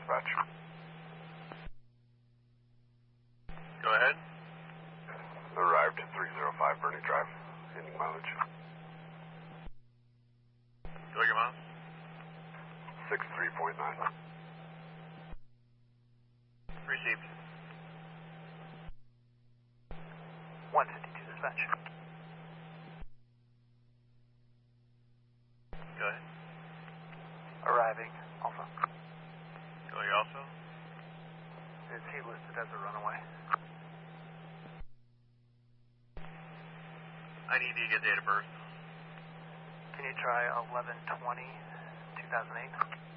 dispatch. Go ahead. Arrived at 305 Bernie Drive. Ending mileage. Go your mom. 63.9. Received. 152 dispatch. Go ahead. Arriving, Alpha. Going also. Is he listed as a runaway? I need to get date of birth. Can you try 11/20/2008?